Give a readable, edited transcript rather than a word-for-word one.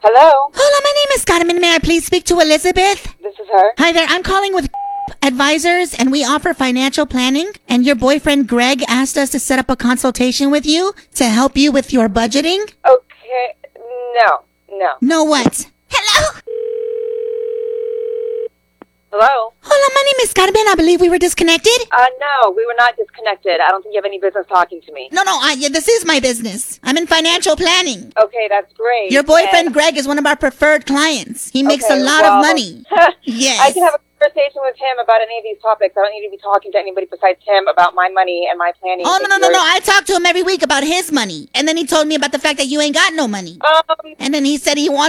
Hello, Hola, my name is Carmen. May I please speak to Elizabeth? this is her. Hi there. I'm calling with Advisors, and we offer financial planning. And your boyfriend Greg asked us to set up a consultation with you to help you with your budgeting. Okay, no. No what? Hello? Hello? Hola, my name is Carmen. I believe we were disconnected. No, we were not disconnected. I don't think you have any business talking to me. No, this is my business. I'm in financial planning. Okay, that's great. Your boyfriend Greg is one of our preferred clients. He makes a lot of money. Yes. I can have a conversation with him about any of these topics. I don't need to be talking to anybody besides him about my money and my planning. Oh, no. I talk to him every week about his money. And then he told me about the fact that you ain't got no money. And then he said he wants